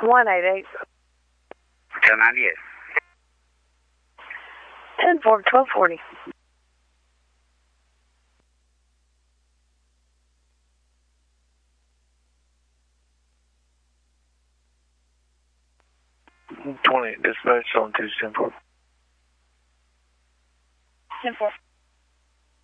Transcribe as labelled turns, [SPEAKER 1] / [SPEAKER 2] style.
[SPEAKER 1] 188.
[SPEAKER 2] 1098.
[SPEAKER 1] 10-4, 1240.
[SPEAKER 3] Dispatch on 210-4.
[SPEAKER 1] 10-4.